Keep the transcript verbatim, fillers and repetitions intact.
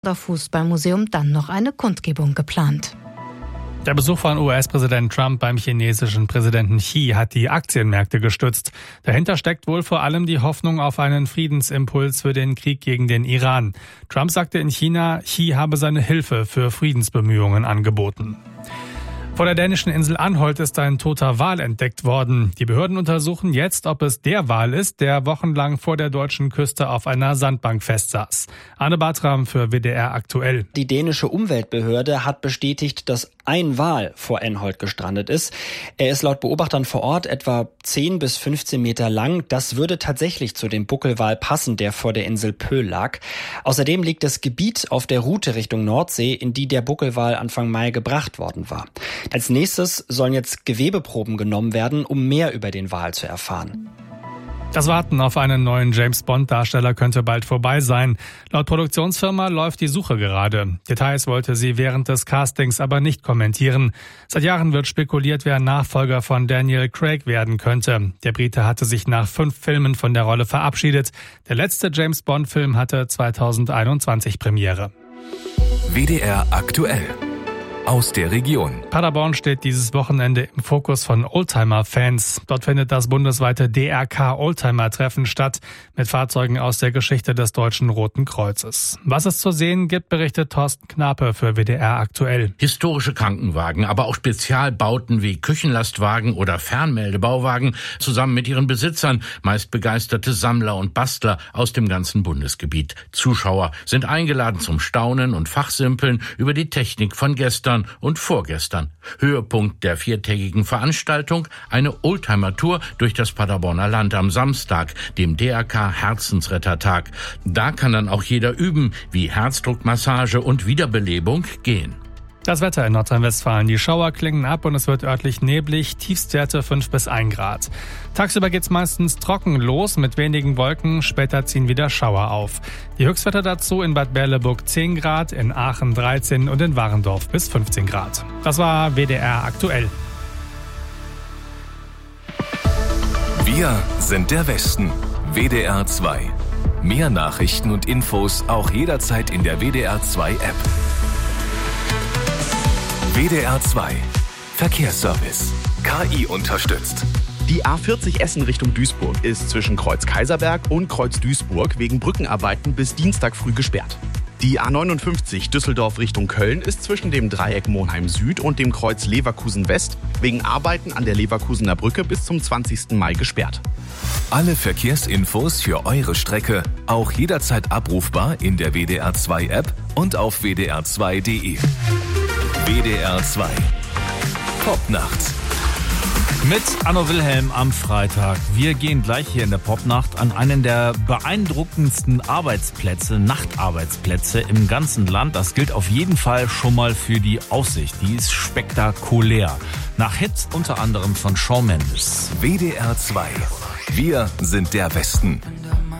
Fußballmuseum dann noch eine Kundgebung geplant. Der Besuch von U S-Präsident Trump beim chinesischen Präsidenten Xi hat die Aktienmärkte gestützt. Dahinter steckt wohl vor allem die Hoffnung auf einen Friedensimpuls für den Krieg gegen den Iran. Trump sagte in China, Xi habe seine Hilfe für Friedensbemühungen angeboten. Vor der dänischen Insel Anholt ist ein toter Wal entdeckt worden. Die Behörden untersuchen jetzt, ob es der Wal ist, der wochenlang vor der deutschen Küste auf einer Sandbank festsaß. Arne Bartram für W D R aktuell. Die dänische Umweltbehörde hat bestätigt, dass ein Wal vor Anholt gestrandet ist. Er ist laut Beobachtern vor Ort etwa zehn bis fünfzehn Meter lang. Das würde tatsächlich zu dem Buckelwal passen, der vor der Insel Pöhl lag. Außerdem liegt das Gebiet auf der Route Richtung Nordsee, in die der Buckelwal Anfang Mai gebracht worden war. Als nächstes sollen jetzt Gewebeproben genommen werden, um mehr über den Wal zu erfahren. Das Warten auf einen neuen James-Bond-Darsteller könnte bald vorbei sein. Laut Produktionsfirma läuft die Suche gerade. Details wollte sie während des Castings aber nicht kommentieren. Seit Jahren wird spekuliert, wer Nachfolger von Daniel Craig werden könnte. Der Brite hatte sich nach fünf Filmen von der Rolle verabschiedet. Der letzte James-Bond-Film hatte zweitausendeinundzwanzig Premiere. W D R aktuell. Aus der Region. Paderborn steht dieses Wochenende im Fokus von Oldtimer-Fans. Dort findet das bundesweite D R K-Oldtimer-Treffen statt mit Fahrzeugen aus der Geschichte des Deutschen Roten Kreuzes. Was es zu sehen gibt, berichtet Thorsten Knape für W D R aktuell. Historische Krankenwagen, aber auch Spezialbauten wie Küchenlastwagen oder Fernmeldebauwagen zusammen mit ihren Besitzern, meist begeisterte Sammler und Bastler aus dem ganzen Bundesgebiet. Zuschauer sind eingeladen zum Staunen und Fachsimpeln über die Technik von gestern und vorgestern. Höhepunkt der viertägigen Veranstaltung, eine Oldtimer-Tour durch das Paderborner Land am Samstag, dem D R K-Herzensrettertag. Da kann dann auch jeder üben, wie Herzdruckmassage und Wiederbelebung gehen. Das Wetter in Nordrhein-Westfalen. Die Schauer klingen ab und es wird örtlich neblig, Tiefstwerte fünf bis ein Grad. Tagsüber geht's meistens trocken los mit wenigen Wolken, später ziehen wieder Schauer auf. Die Höchstwerte dazu in Bad Berleburg zehn Grad, in Aachen dreizehn und in Warendorf bis fünfzehn Grad. Das war W D R aktuell. Wir sind der Westen. W D R zwei. Mehr Nachrichten und Infos auch jederzeit in der W D R zwei App. W D R zwei Verkehrsservice. K I unterstützt. Die A vierzig Essen Richtung Duisburg ist zwischen Kreuz Kaiserberg und Kreuz Duisburg wegen Brückenarbeiten bis Dienstag früh gesperrt. Die A neunundfünfzig Düsseldorf Richtung Köln ist zwischen dem Dreieck Monheim Süd und dem Kreuz Leverkusen West wegen Arbeiten an der Leverkusener Brücke bis zum zwanzigsten Mai gesperrt. Alle Verkehrsinfos für eure Strecke auch jederzeit abrufbar in der W D R zwei App und auf w d r zwei punkt d e. W D R zwei Popnacht. Mit Anno Wilhelm am Freitag. Wir gehen gleich hier in der Popnacht an einen der beeindruckendsten Arbeitsplätze, Nachtarbeitsplätze im ganzen Land. Das gilt auf jeden Fall schon mal für die Aussicht. Die ist spektakulär. Nach Hits unter anderem von Shawn Mendes. W D R zwei. Wir sind der Westen.